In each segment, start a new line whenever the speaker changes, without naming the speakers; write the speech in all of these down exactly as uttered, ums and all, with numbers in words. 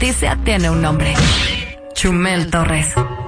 justicia tiene un nombre. Chumel Torres.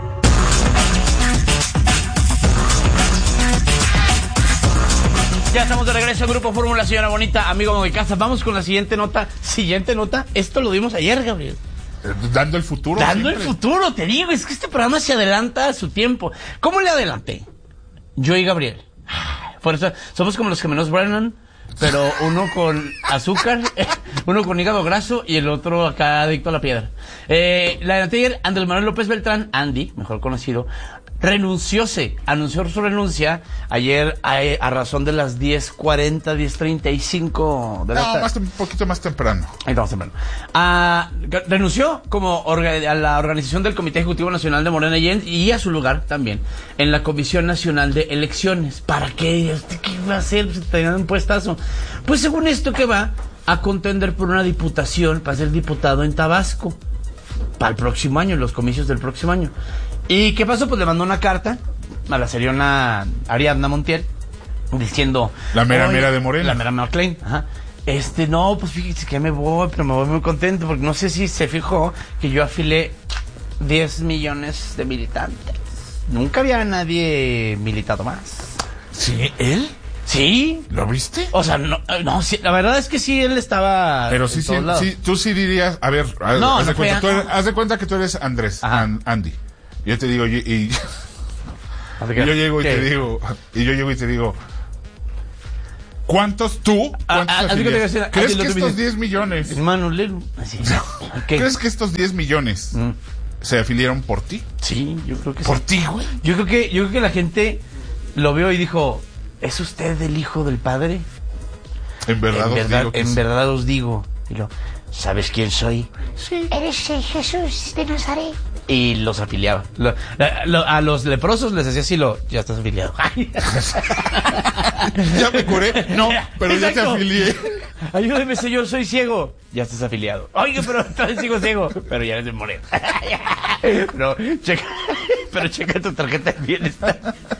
Ya estamos de regreso en Grupo Fórmula, señora bonita, amigo de casa. Vamos con la siguiente nota. Siguiente nota, esto lo dimos ayer, Gabriel.
Dando el futuro.
Dando
siempre.
el futuro, te digo, es que este programa se adelanta a su tiempo. ¿Cómo le adelanté? Yo y Gabriel. Por eso somos como los gemelos Brennan, pero uno con azúcar, uno con hígado graso y el otro acá adicto a la piedra. Eh, la adelanté ayer. Andrés Manuel López Beltrán, Andy, mejor conocido, renuncióse, anunció su renuncia ayer a, a razón de las diez cuarenta, diez treinta y cinco de la tarde.
No, más, un poquito más temprano.
Ahí estamos temprano. Ah, renunció como orga, a la organización del Comité Ejecutivo Nacional de Morena y a su lugar también en la Comisión Nacional de Elecciones. ¿Para qué? ¿Qué iba a hacer? Pues tenían un puestazo. Pues según esto que va a contender por una diputación para ser diputado en Tabasco para el próximo año, en los comicios del próximo año. ¿Y qué pasó? Pues le mandó una carta a la seriona Ariadna Montiel diciendo...
La mera mera de Morena.
La mera mera Klein, ajá. Este, no, pues fíjese que me voy, pero me voy muy contento porque no sé si se fijó que yo afilé diez millones de militantes. Nunca había nadie militado más.
¿Sí? ¿Él?
¿Sí?
¿Lo viste?
O sea, no, no sí, la verdad es que sí, él estaba...
Pero sí, sí, sí, tú sí dirías... A ver, haz,
no,
haz,
no
de cuenta,
fue,
tú eres,
no.
haz de cuenta que tú eres Andrés, An, Andy. Yo te digo, y, y, y yo llego y ¿qué? te digo, y yo llego y te digo, ¿cuántos tú? ¿Cuántos
a, a,
afiliados?
a,
¿Crees
que
estos
dices,
diez millones?
Hermano, así, okay.
¿Crees que estos diez millones mm. se afiliaron por ti?
Sí, yo creo que
¿Por
sí.
ti, güey?
Yo creo que, yo creo que la gente lo vio y dijo, ¿es usted el hijo del padre?
En verdad,
en
os
verdad,
digo que
en
sí.
verdad os digo. Y lo, ¿sabes quién soy?
Sí. Eres el Jesús de Nazaret.
Y los afiliaba. Lo, lo, a los leprosos les decía así, lo, ya estás afiliado.
Ya me curé. No, pero exacto. Ya te afilié.
Ayúdeme, señor, soy ciego. Ya estás afiliado. Oiga, pero todavía sigo ciego. Pero ya eres de Moreno. Pero checa, pero checa tu tarjeta de bienestar.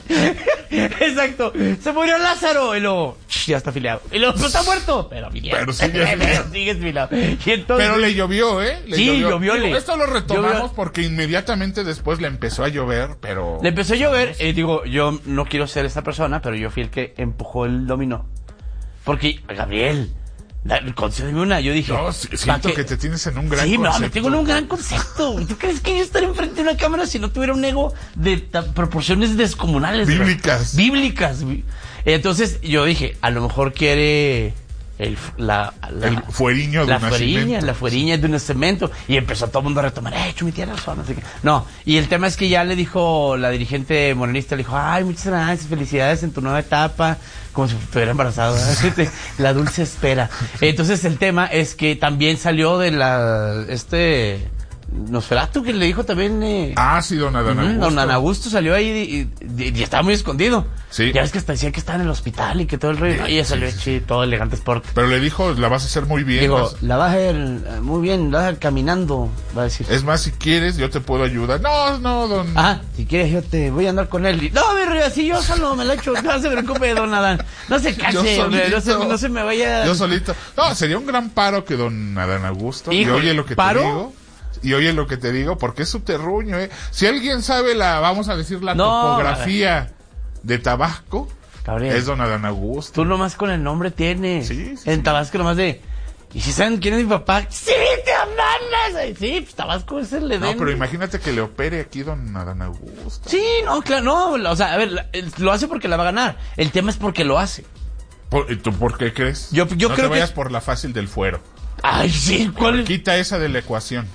Exacto. Se murió Lázaro. Y luego, ya está afiliado. Y luego, no está muerto. Pero afiliado.
Pero sigue afiliado.
Sigue afiliado. Y entonces,
pero le llovió, ¿eh? Le
sí,
llovió.
llovió.
Digo, esto lo retomamos
llovió.
Porque inmediatamente después le empezó a llover, pero...
Le empezó a llover. Y digo, yo no quiero ser esta persona, pero yo fui el que empujó el dominó. Porque, Gabriel... La, el concepto de una, yo dije...
No, siento que, que te tienes en un gran
sí,
concepto.
Sí, no, me tengo en un gran concepto. ¿Tú crees que yo estaría enfrente de una cámara si no tuviera un ego de ta, proporciones descomunales?
Bíblicas.
Bro? Bíblicas. Entonces, yo dije, a lo mejor quiere... El, la, la,
el fueriño de
la
un
fueriña,
nacimiento.
La fueriña de un cemento. Y empezó todo el mundo a retomar, eh, Chumi, tienes razón, no sé qué. No, y el tema es que ya le dijo la dirigente morenista, le dijo, ay, muchas gracias, felicidades en tu nueva etapa, como si estuviera embarazado, la dulce espera. Entonces el tema es que también salió de la, este... Nosferatu, que le dijo también... Eh,
ah, sí, don Adán Augusto.
Don Adán Augusto salió ahí y, y, y, y estaba muy escondido.
Sí.
Ya ves que hasta decía que estaba en el hospital y que todo el rollo... Sí, no, y ella salió sí, sí. todo elegante sport.
Pero le dijo, la vas a hacer muy bien.
Digo,
vas...
la vas a hacer muy bien, la vas a hacer caminando, va a decir.
Es más, si quieres, yo te puedo ayudar. No, no, don...
Ah, si quieres yo te voy a andar con él. Y, no, mi rey, así yo solo me la echo. No se preocupe, don Adán. No se case, hombre, no, se, no se me vaya...
Yo solito. No, sería un gran paro que don Adán Augusto.
Hijo,
y oye lo que
¿paro?
te digo. Y oye lo que te digo, porque es su terruño, ¿eh? Si alguien sabe la, vamos a decir, la no, topografía de Tabasco, Gabriel, es don Adán Augusto.
Tú nomás con el nombre tienes.
Sí, sí,
en
sí.
Tabasco nomás de... ¿Y si saben quién es mi papá? ¡Sí, te amanas! Sí, pues Tabasco es el de...
No, pero imagínate que le opere aquí don Adán Augusto.
Sí, no, claro, no, o sea, a ver, lo hace porque la va a ganar. El tema es porque lo hace.
¿Por, ¿Tú por qué crees?
Yo, yo
no
creo
te vayas
que...
por la fácil del fuero.
Ay, sí, ¿cuál es?
Quita esa de la ecuación.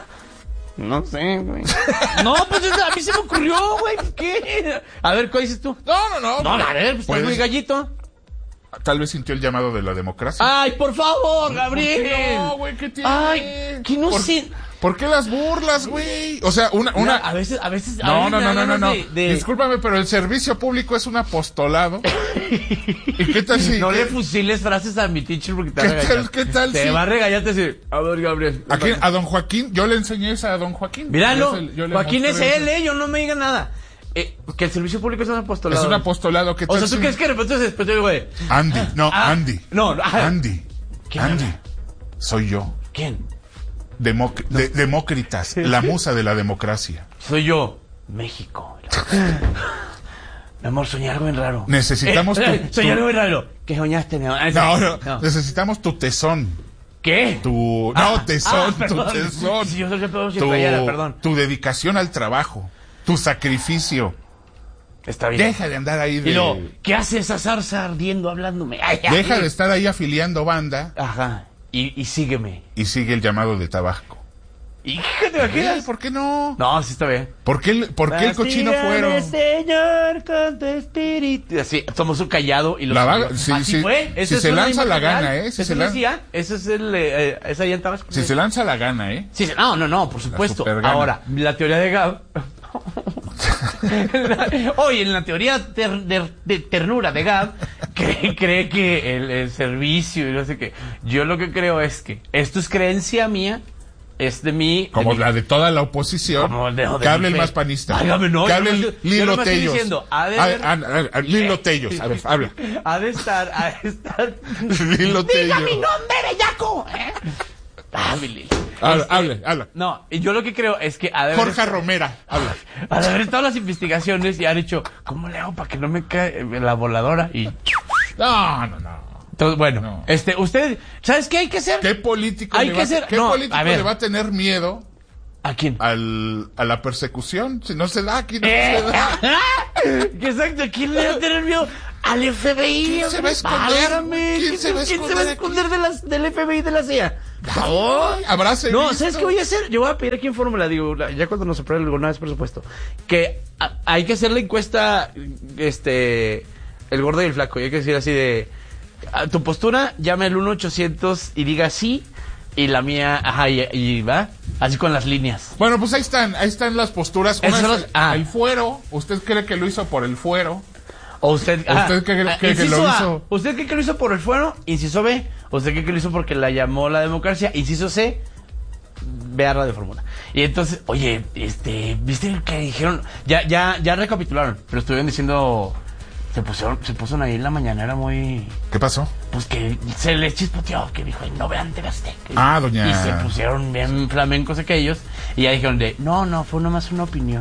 No sé, güey. No, pues a mí se me ocurrió, güey. ¿Qué? A ver, ¿cuál dices tú?
No, no, no.
No, a ver, pues estás muy gallito.
Tal vez sintió el llamado de la democracia.
Ay, por favor, Gabriel.
No, güey, ¿qué tiene?
Ay, que no
¿Por,
sé.
¿Por qué las burlas, güey? O sea, una, una...
Mira, a veces, a veces...
No,
a veces
no, no, no, no, no.
De, de...
Discúlpame, pero el servicio público es un apostolado. ¿Y qué tal si...?
No
¿qué?
le fusiles frases a mi teacher porque te va a
¿Qué tal, qué tal
Te
si...
va a regañar, te dice, a ver, Gabriel.
¿A quién? A don Joaquín. Yo le enseñé esa a don Joaquín.
Míralo,
yo se, yo
Joaquín es él,
eso.
eh, yo no me diga nada. Eh, que el servicio público es un apostolado.
Es un apostolado. ¿Qué tal
o sea, ¿tú
si...
crees que de repente se despertó y güey?
Andy, no,
ah,
Andy.
No, ah,
Andy.
¿Quién
Andy.
habla?
Soy yo.
¿Quién?
Democ- de- Demócritas, la musa de la democracia.
Soy yo, México. Mi amor, soñé algo bien raro.
Necesitamos
eh,
tu,
eh, Soñé
tu...
algo bien raro. ¿Qué soñaste, mi amor? Ah,
no, no,
no,
necesitamos tu tesón.
¿Qué?
Tu...
Ah,
no, tesón,
ah,
tu tesón.
Si yo soy pedo sin
tu,
playera, perdón.
Tu dedicación al trabajo, tu sacrificio.
Está bien.
Deja de andar ahí de...
Y luego, ¿qué hace esa zarza ardiendo hablándome? Ay, ay,
Deja
ay.
de estar ahí afiliando banda.
Ajá. Y, y sígueme.
Y sigue el llamado de Tabasco.
¿Y qué te imaginas?
¿Por qué no?
No, sí está bien.
¿Por qué el, por qué el cochino fueron?
Señor, con tu espíritu. Así, somos un callado y lo
La vaga- sí,
Así
sí.
fue.
Si
Esa es
se
una
lanza la
imagen
gana,
real.
¿eh? Si
Eso
se lan-
decía, ese es el, eh, esa allá en Tabasco.
Si se lanza la gana, ¿eh?
Sí, sí, no, no, no, por supuesto.
supergana.
Ahora, la teoría de Gab. Hoy, en la teoría ter- de, de ternura de Gab, cree, cree que el, el servicio y no sé qué. Yo lo que creo es que esto es creencia mía. Es de mí.
Como
de mi,
la de toda la oposición.
Como de- de
que hable
mi
el
fe.
más panista.
Válgame, no,
que
yo
hable
no
el
me estoy- yo
Lilo
no me estoy
Tellos.
diciendo, ha de
A-
ver-
a- a- a- Lilo Tellos. A ver, habla.
Ha de estar, ha de estar.
Lilo
¡Diga
Tellos.
mi nombre, bellaco! ¿eh?
Ah, mi Lili.
Habla,
Este,
habla, habla.
No, y yo lo que creo es que ha de haber,
Jorge Romera, habla.
ha de haber estado las investigaciones y han dicho, ¿cómo le hago para que no me cae la voladora? Y
No, no, no.
entonces, bueno,
No.
este, usted, ¿sabes qué hay que hacer?
¿Qué político,
Hay
le,
que
va,
hacer-
¿qué
no,
político
a ver.
le va a tener miedo
¿A quién?
al, a la persecución? Si no se da, aquí no
Eh,
se da.
¿Qué exacto? ¿Quién le va a tener miedo? Al F B I.
¿Quién se va a esconder?
Válgame,
¿Quién se va a esconder
esconder de las, del F B I y de la C I A? Por favor.
Habráse
No,
visto.
¿sabes qué voy a hacer? Yo voy a pedir aquí en fórmula, digo, la- ya cuando nos apruebe alguna vez presupuesto, que a- hay que hacer la encuesta, este, el gordo y el flaco, y hay que decir así de, a tu postura, llame al uno ochocientos y diga sí, y la mía, ajá, y, y va, así con las líneas.
Bueno, pues ahí están, ahí están las posturas. Una
Esos son
es
los-
el,
ah.
el fuero. ¿Usted cree que lo hizo por el fuero?
O usted,
¿Usted cree que- que
inciso
lo
A,
hizo?
¿Usted cree que lo hizo por el fuero? Inciso B. ¿Usted cree que lo hizo porque la llamó la democracia? Inciso C. Vea Radio Fórmula. Y entonces, oye, este, ¿viste que dijeron? Ya, ya, ya recapitularon, pero estuvieron diciendo, se pusieron, se puso ahí en la mañana, era muy,
¿Qué pasó?
pues que se les chispoteó, que dijo, no vean T V Azteca.
Ah, doña-
Y se pusieron bien flamencos aquellos, y ya dijeron de, no, no, fue nomás una opinión.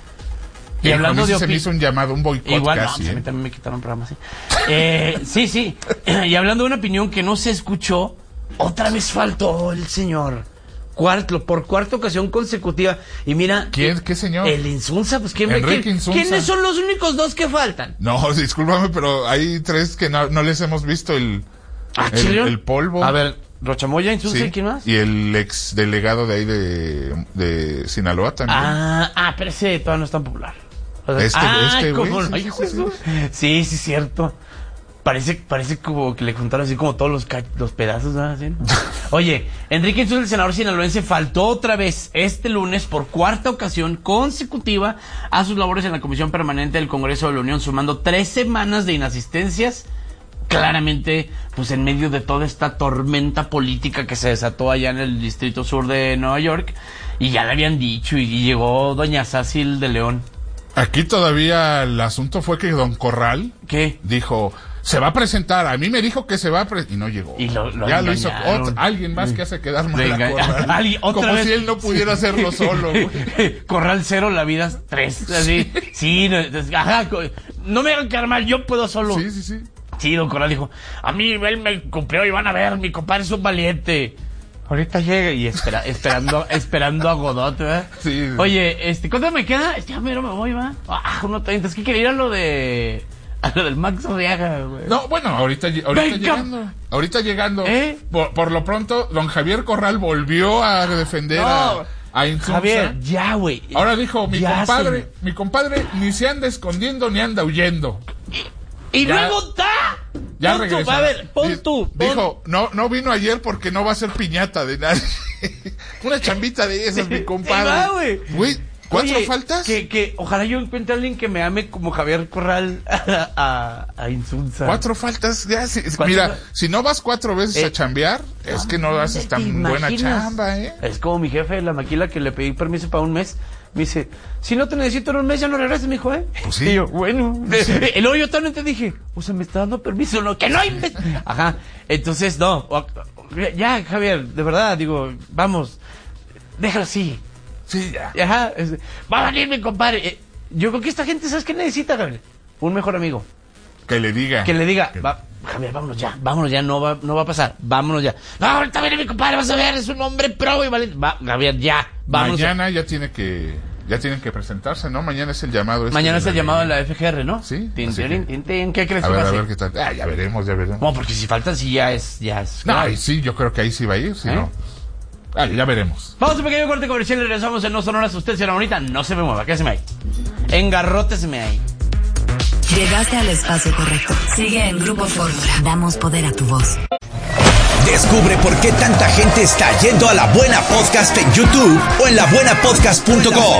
Y
Eh,
hablando
a mí
de
sí se me
opi-
hizo un llamado, un boicot
Igual, no,
casi.
pues a
¿eh?
mí también me quitaron programas así. Eh, sí, sí. Y hablando de una opinión que no se escuchó, otra vez faltó el señor. Cuarto, por cuarta ocasión consecutiva. Y mira.
¿Quién? ¿Qué señor?
El Insunza, pues ¿quién
Enrique
quién-
Insunza.
¿Quiénes son los únicos dos que faltan?
No, discúlpame, pero hay tres que no, no les hemos visto el,
Ah,
el,
¿chile?
el polvo.
A ver, Rochamoya, Insunza
Sí,
y quién más.
y el ex delegado de ahí de, de Sinaloa también.
Ah, ah, pero ese todavía no es tan popular. O sea,
Este-
ah,
este güey,
¿cómo
sí,
no?
sí,
Hijo
sí,
de su- Sí, sí, cierto. Parece, parece como que le juntaron así como todos los, ca- los pedazos, ¿no? Así, ¿no? Oye, Enrique Insunza, el senador sinaloense, faltó otra vez este lunes por cuarta ocasión consecutiva a sus labores en la Comisión Permanente del Congreso de la Unión, sumando tres semanas de inasistencias, claramente, pues en medio de toda esta tormenta política que se desató allá en el Distrito Sur de Nueva York, y ya le habían dicho, y, y llegó doña Sácil de León.
Aquí todavía el asunto fue que Don Corral
¿Qué?
dijo, se va a presentar, a mí me dijo que se va a presentar, y no llegó.
Y lo- lo
ya lo hizo
engañaron.
otro- alguien más que hace quedar mal
Venga,
a Corral.
alguien- otra
como
vez.
si él no pudiera hacerlo solo, güey.
Corral cero, la vida tres. Así. Sí, no, es- ajá, co- no me hagan quedar mal, yo puedo solo.
Sí, sí, sí.
Sí, don Corral dijo, a mí él me cumplió y van a ver, mi compadre es un valiente. Ahorita llega y espera, esperando, esperando a Godot, ¿verdad?
Sí, sí.
Oye, este, ¿cuánto me queda? Ya mero me voy, va. Ah, uno treinta. Es que quería ir a lo de, a lo del Max Arriaga, güey.
No, bueno, ahorita, ahorita
Venga.
llegando. Ahorita llegando.
¿Eh?
Por, por lo pronto, don Javier Corral volvió a defender
No,
a, a Insunza.
Javier, ya, güey.
Ahora dijo, mi
Ya,
compadre,
señor.
mi compadre ni se anda escondiendo ni anda huyendo.
Y
Ya-
luego está.
Ya
Pon tú,
regresó.
a ver, pon
Di-
tú. pon-
Dijo, no, no vino ayer porque no va a ser piñata de nadie. Una chambita de esas, mi compadre.
va, güey.
Güey, ¿cuatro
Oye,
faltas?
Que, que ojalá yo encuentre a alguien que me ame como Javier Corral a, a, a Insunza.
Cuatro faltas, ya, si-
¿Cuántas
mira,
fa-
si no vas cuatro veces
Eh,
a chambear, es que no haces
¿Te
tan buena
imaginas?
chamba, ¿eh?
Es como mi jefe de la maquila que le pedí permiso para un mes. Me dice, si no te necesito en un mes, ya no regreses, mi hijo, ¿eh?
Pues sí.
Y yo, bueno. Y luego yo también te dije, o sea, me está dando permiso, ¿no? Que no hay mes. Ajá. Entonces, no. o- Ya, Javier, de verdad, digo, vamos. déjalo así.
Sí, ya.
Ajá, es, va a venir mi compadre. Eh, yo creo que esta gente, ¿sabes qué necesita, Gabriel? Un mejor amigo.
Que le diga.
Que le diga,
que...
va, Javier, vámonos ya, vámonos ya, no va, no va a pasar, vámonos ya. No, ahorita viene mi compadre, vas a ver, es un hombre pro y valiente. Va, Javier, ya, vámonos.
Mañana ya tiene que, ya tienen que presentarse, ¿no? Mañana es el llamado. Este
Mañana es el
de...
llamado de la F G R, ¿no?
Sí.
Tin,
Que...
tin, tin, tin, ¿qué crees
a
que
ver,
va a
a
hacer?
ver qué tal. Ah, ya veremos, ya veremos.
No, porque si faltan, sí ya es, ya es.
No,
claro.
y sí, yo creo que ahí sí va a ir, si
¿Eh?
no. Ah, ya veremos.
Vamos a un pequeño corte comercial y regresamos en No Sonoras. Usted, señora bonita, no se me mueva, quédese ahí. Engarrótesme ahí.
Llegaste al espacio correcto. Sigue en Grupo Fórmula. Damos poder a tu voz.
Descubre por qué tanta gente está yendo a La Buena Podcast en YouTube o en la buena podcast punto com.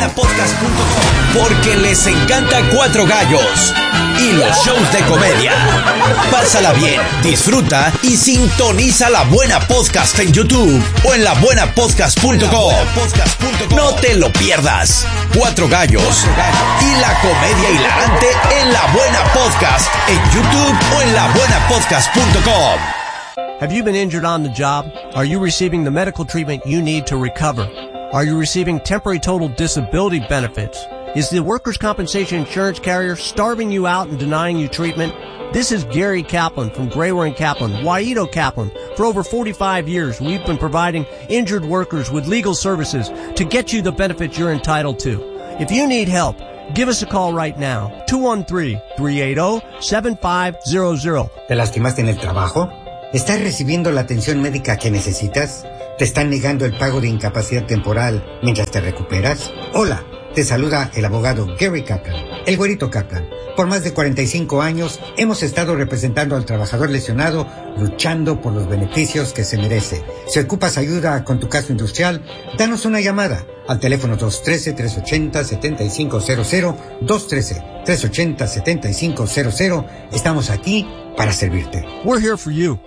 Porque les encanta Cuatro Gallos y los shows de comedia. Pásala bien, disfruta y sintoniza La Buena Podcast en YouTube o en la buena podcast punto com. No te lo pierdas. Cuatro Gallos y la comedia hilarante en La Buena Podcast en YouTube o en la buena podcast punto com.
Have you been injured on the job? Are you receiving the medical treatment you need to recover? Are you receiving temporary total disability benefits? Is the workers' compensation insurance carrier starving you out and denying you treatment? This is Gary Kaplan from Grayware and Kaplan, Waito Kaplan. For over forty-five years, we've been providing injured workers with legal services to get you the benefits you're entitled to. If you need help, give us a call right now. two one three, three eight zero, seven five zero zero.
¿Te lastimaste en el trabajo? ¿Estás recibiendo la atención médica que necesitas? ¿Te están negando el pago de incapacidad temporal mientras te recuperas? Hola, te saluda el abogado Gary Kaplan, el güerito Kaplan. Por más de cuarenta y cinco años hemos estado representando al trabajador lesionado, luchando por los beneficios que se merece. Si ocupas ayuda con tu caso industrial, danos una llamada al teléfono dos uno tres, tres ocho cero, siete cinco cero cero, dos uno tres, tres ocho cero, siete cinco cero cero. Estamos aquí para servirte.
We're here for you.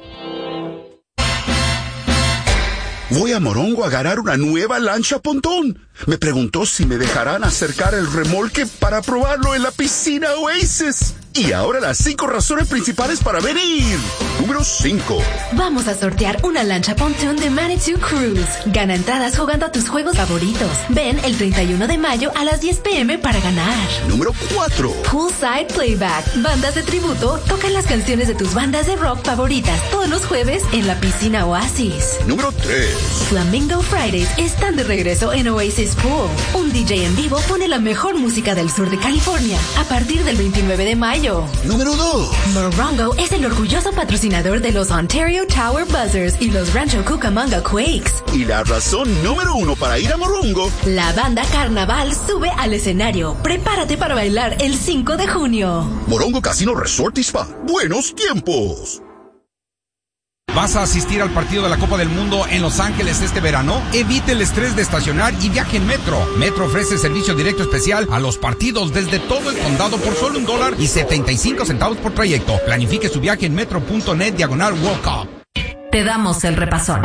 Voy a Morongo a agarrar una nueva lancha pontón. Me preguntó si me dejarán acercar el remolque para probarlo en la piscina Oasis. Y ahora las cinco razones principales para venir. Número cinco.
Vamos a sortear una lancha pontoon de Manitou Cruise. Gana entradas jugando a tus juegos favoritos. Ven el treinta y uno de mayo a las diez pm para ganar.
Número cuatro.
Poolside Playback. Bandas de tributo tocan las canciones de tus bandas de rock favoritas todos los jueves en la piscina Oasis.
Número tres.
Flamingo Fridays están de regreso en Oasis Pool. Un D J en vivo pone la mejor música del sur de California a partir del veintinueve de mayo.
Número dos.
Morongo es el orgulloso patrocinador de los Ontario Tower Buzzers y los Rancho Cucamonga Quakes.
Y la razón número uno para ir a Morongo.
La banda Carnaval sube al escenario. Prepárate para bailar el cinco de junio.
Morongo Casino Resort y Spa. Buenos tiempos.
¿Vas a asistir al partido de la Copa del Mundo en Los Ángeles este verano? Evite el estrés de estacionar y viaje en Metro. Metro ofrece servicio directo especial a los partidos desde todo el condado por solo un dólar y setenta y cinco centavos por trayecto. Planifique su viaje en metro punto net diagonal World Cup.
Te damos el repasón.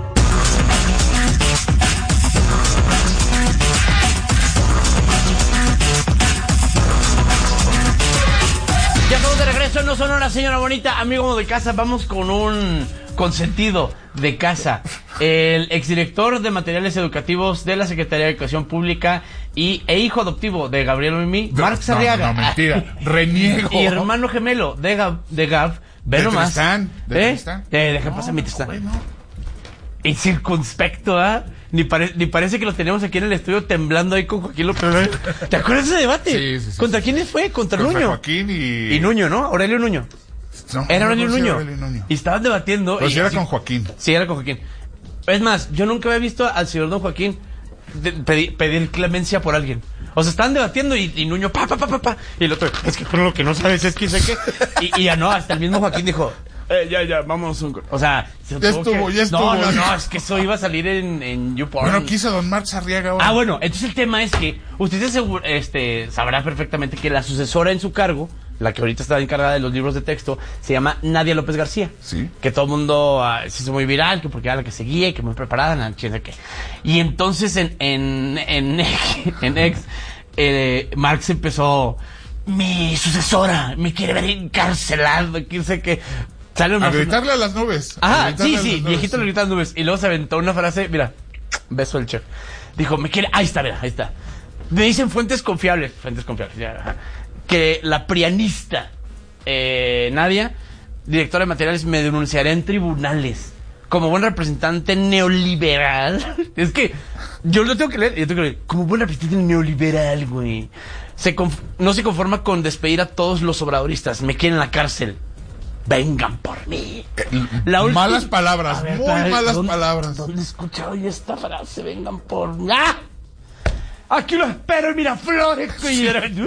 Ya estamos de regreso, no son horas, señora bonita, amigo de casa. Vamos con un consentido de casa. El exdirector de materiales educativos de la Secretaría de Educación Pública y, e hijo adoptivo de Gabriel Mimi,
No,
Marc Sarriaga.
No, no, mentira. Reniego.
Y hermano gemelo de Gav, de Gav, ve
De
nomás.
Tristán, de
¿Eh?
Tristán.
Eh, deja
No,
pasar mi
no,
Tristán.
bueno.
Y circunspecto, ¿ah? Ni, pare, ni parece que lo tenemos aquí en el estudio temblando ahí con Joaquín López. ¿Te acuerdas de ese debate?
Sí, sí, sí.
¿Contra quiénes fue? Contra,
Contra
Nuño.
Joaquín y...
Y Nuño, ¿no? Aurelio Nuño.
No,
Era Aurelio
no, sí,
Nuño.
Aurelio Nuño.
Y estaban debatiendo.
Pero
y
sí era
así-
con Joaquín.
Sí, era con Joaquín. Es más, yo nunca había visto al señor don Joaquín de- pedir, pedir clemencia por alguien. O sea, estaban debatiendo y, y Nuño, pa, pa, pa, pa, pa. Y el otro, es que por lo que no sabes es que sé qué. Y, y ya no, hasta el mismo Joaquín dijo, eh, ya, ya, vamos. Un... O sea, se
Ya
tuvo
estuvo,
que-
ya estuvo.
No, no, no, es que eso iba a salir en, en YouPorn.
Bueno, quiso don Marc Sarriaga ahora.
Ah, bueno, entonces el tema es que usted se asegura- este, sabrá perfectamente que la sucesora en su cargo, la que ahorita está encargada de los libros de texto, se llama Nadia López García.
Sí.
Que todo el mundo ah, se hizo muy viral, que porque era la que seguía y que muy preparada, no sé qué. Y entonces en, en, en, en X, eh, Marx empezó, mi sucesora me quiere ver encarcelado, quién sé qué. Sale una
A gritarle a las nubes. A
Ajá,
gritarle
sí,
a
sí,
las nubes.
viejito le grita a las nubes. Y luego se aventó una frase, mira, beso el chef. Dijo, me quiere... Ahí está, mira, ahí está. Me dicen fuentes confiables, fuentes confiables, ya, que la prianista eh, Nadia, directora de materiales, me denunciará en tribunales como buen representante neoliberal. Es que yo lo tengo que leer, yo tengo que leer, como buen representante neoliberal, güey. Se conf- no se conforma con despedir a todos los obradoristas, me quieren en la cárcel. Vengan por mí.
La última... Malas palabras, ver, muy tal, malas
¿dónde,
palabras.
¿Dónde he escuchado yo esta frase? Vengan por mí. ¡Ah! Aquí lo espero en Miraflores. Sí.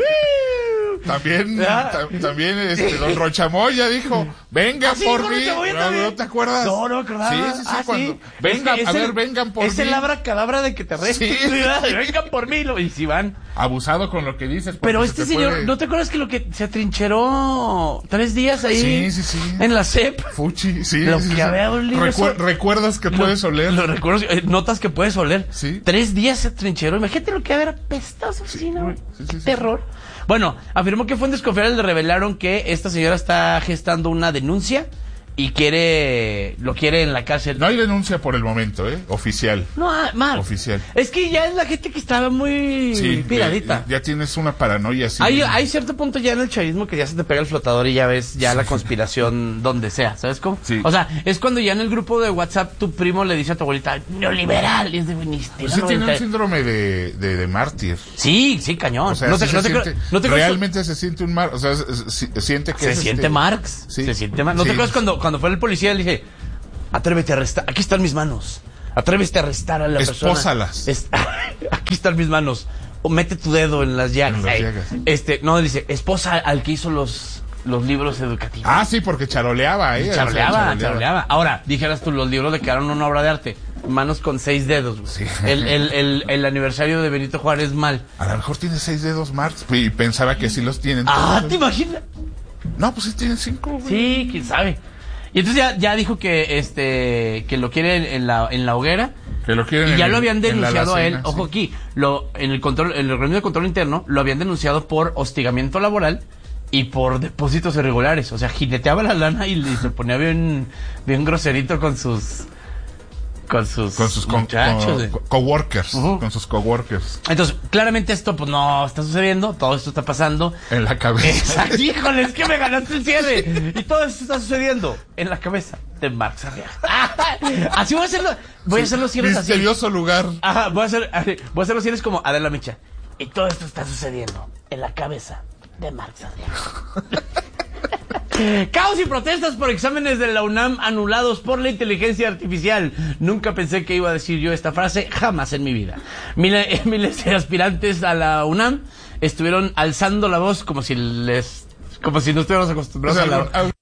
También, ta- también este, don Rochamoya dijo, vengan ¿Ah, sí, por mí. ¿No, ¿No te acuerdas?
No, no me acordaba.
Sí, sí, sí.
Ah,
cuando,
sí.
Vengan,
es
a
el,
ver, vengan por
es
mí.
Es el abracadabra de que te arresten. Sí. Vengan por mí. Y si van.
Abusado con lo que dices.
Pero este señor,
puede...
¿no te acuerdas que lo que se atrincheró tres días ahí?
Sí, sí, sí.
En la C E P.
Fuchi, sí.
Lo
sí,
que
sí.
había olido.
Recu- recuerdas que
lo,
puedes oler.
Lo recuerdos, eh, notas que puedes oler.
Sí.
Tres días se atrincheró. Imagínate lo que había apestado su oficina. Sí, sí, sí, terror. Sí. Bueno, afirmó que fuentes confiables le revelaron que esta señora está gestando una denuncia y quiere, lo quiere en la cárcel.
No hay denuncia por el momento, ¿eh? Oficial.
No, mal.
Oficial.
Es que ya es la gente que estaba muy
sí,
piradita.
Ya, ya tienes una paranoia así.
Hay, hay cierto punto ya en el chavismo que ya se te pega el flotador y ya ves ya sí. la conspiración donde sea, ¿sabes cómo?
Sí.
O sea, es cuando ya en el grupo de WhatsApp tu primo le dice a tu abuelita, neoliberal, y es de viniste.
Pues sí tiene un síndrome de, de, de mártir.
Sí, sí, cañón.
O sea,
no
sí
te,
se
no
siente,
te, no te
realmente se siente un mar, o sea, se, se siente que
se
es
siente
este...
Marx.
Sí.
Se siente Marx. ¿No
sí.
te acuerdas cuando, cuando fue el policía le dije, atrévete a arrestar, aquí están mis manos. Atrévete a arrestar a la
Espósalas.
persona. Es, aquí están mis manos. O mete tu dedo en las llagas.
En las llagas.
Este, no, dice, esposa al que hizo los, los libros educativos.
Ah, sí, porque charoleaba, ¿eh?
Charoleaba, o sea, charoleaba, charoleaba. Ahora, dijeras tú, los libros le quedaron una obra de arte. Manos con seis dedos. Sí. El, el, el, el aniversario de Benito Juárez mal.
A lo mejor tiene seis dedos Marx y pensaba que sí los tienen.
Ah, ¿te imaginas?
No, pues sí tienen cinco. Güey.
Sí, quién sabe. Y entonces ya, ya dijo que este que lo quiere en la en la hoguera.
Que lo quieren
y ya
en,
lo habían denunciado a él.
sí.
Ojo aquí, lo en el control en el organismo de control interno lo habían denunciado por hostigamiento laboral y por depósitos irregulares. O sea, jineteaba la lana y se ponía bien bien groserito con sus con sus
con sus muchachos, co- co- coworkers, uh-huh. con sus coworkers.
Entonces, claramente esto pues no está sucediendo, todo esto está pasando
en la cabeza.
Exacto, híjole, es que me ganaste el cierre. Y todo esto está sucediendo en la cabeza de Marx Arriaga. Así voy a hacerlo, voy sí, a hacer los cierres así.
Misterioso lugar.
Ajá, voy a hacer voy a hacer los cierres como Adela Micha. Y todo esto está sucediendo en la cabeza de Marx Arriaga. Caos y protestas por exámenes de la UNAM anulados por la inteligencia artificial. Nunca pensé que iba a decir yo esta frase, jamás en mi vida. Miles, miles de aspirantes a la UNAM estuvieron alzando la voz como si les, como si no estuviéramos acostumbrados
o sea,
a la...